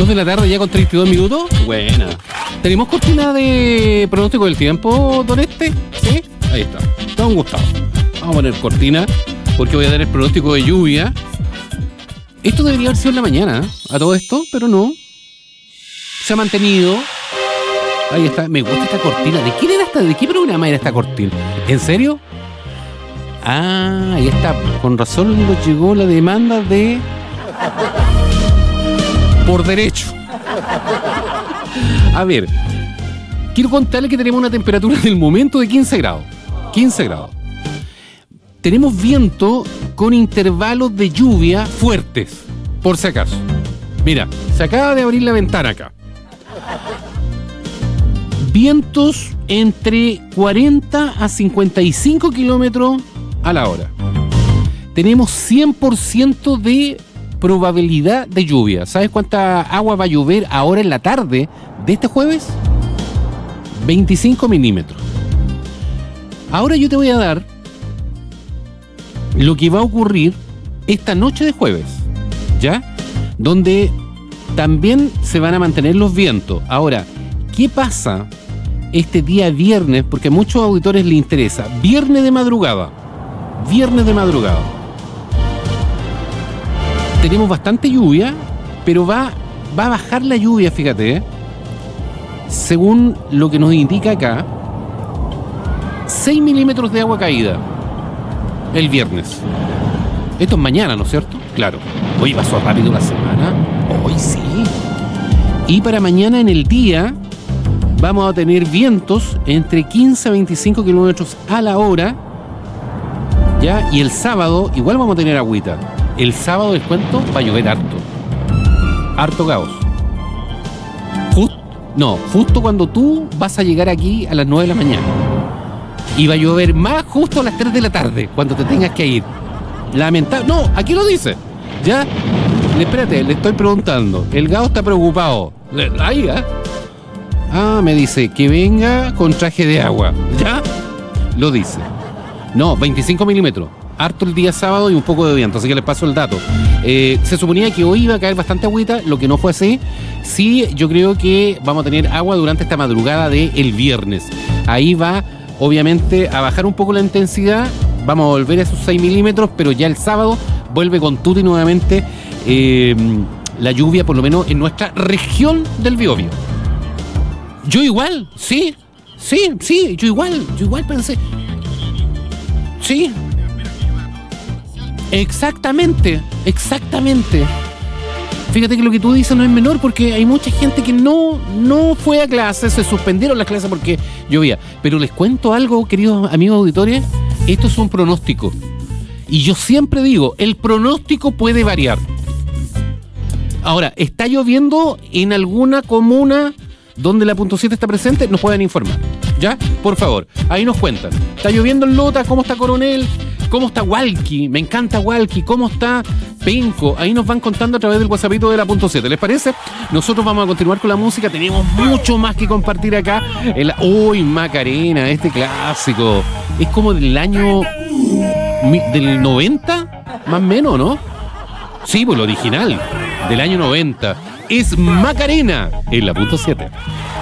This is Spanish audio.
2 de la tarde ya con 32 minutos. Buena. ¿Tenemos cortina de pronóstico del tiempo, don Este? ¿Sí? Ahí está. Está un gustado. Vamos a poner cortina porque voy a dar el pronóstico de lluvia. Esto debería haber sido en la mañana, a todo esto, pero no. Se ha mantenido. Ahí está. Me gusta esta cortina. ¿De quién era esta? ¿De qué programa era esta cortina? ¿En serio? Ah, ahí está. Con razón nos llegó la demanda de... por derecho. A ver, quiero contarle que tenemos una temperatura del momento de 15 grados. 15 grados. Tenemos viento con intervalos de lluvia fuertes, por si acaso. Mira, se acaba de abrir la ventana acá. Vientos entre 40 a 55 kilómetros a la hora. Tenemos 100% de probabilidad de lluvia. ¿Sabes cuánta agua va a llover ahora en la tarde de este jueves? 25 milímetros. Ahora yo te voy a dar lo que va a ocurrir esta noche de jueves, ¿ya? Donde también se van a mantener los vientos. Ahora, ¿qué pasa este día viernes? Porque a muchos auditores les interesa. Viernes de madrugada. Viernes de madrugada. Tenemos bastante lluvia, pero va a bajar la lluvia, fíjate, ¿eh? Según lo que nos indica acá, 6 milímetros de agua caída el viernes. Esto es mañana, ¿no es cierto? Claro. Hoy pasó rápido la semana. Hoy sí. Y para mañana en el día vamos a tener vientos entre 15 a 25 kilómetros a la hora. ¿Ya? Y el sábado igual vamos a tener agüita. El sábado, les cuento, va a llover harto. Harto caos. Justo cuando tú vas a llegar aquí a las 9 de la mañana. Y va a llover más justo a las 3 de la tarde, cuando te tengas que ir. Lamentable. No, aquí lo dice. ¿Ya? Espérate, le estoy preguntando. El Gao está preocupado. Ahí, ¿eh? Ah, me dice que venga con traje de agua. ¿Ya? Lo dice. No, 25 milímetros. Harto el día sábado y un poco de viento, así que les paso el dato. Se suponía que hoy iba a caer bastante agüita, lo que no fue así. Sí, yo creo que vamos a tener agua durante esta madrugada del viernes. Ahí va, obviamente, a bajar un poco la intensidad. Vamos a volver a esos 6 milímetros, pero ya el sábado vuelve con tuti nuevamente la lluvia, por lo menos en nuestra región del Biobío. Yo igual, sí, yo igual pensé. Sí. Exactamente. Fíjate que lo que tú dices no es menor, porque hay mucha gente que no fue a clases, se suspendieron las clases porque llovía. Pero les cuento algo, queridos amigos auditores, esto es un pronóstico. Y yo siempre digo, el pronóstico puede variar. Ahora, ¿está lloviendo en alguna comuna donde la punto 7 está presente? Nos pueden informar, ¿ya? Por favor, ahí nos cuentan. ¿Está lloviendo en Lota? ¿Cómo está Coronel? ¿Cómo está Hualqui? Me encanta Hualqui. ¿Cómo está Penco? Ahí nos van contando a través del WhatsAppito de la punto 7. ¿Les parece? Nosotros vamos a continuar con la música. Tenemos mucho más que compartir acá. Uy, Macarena, este clásico. Es como del año... del 90, más o menos, ¿no? Sí, pues lo original, del año 90. Es Macarena en la punto 7.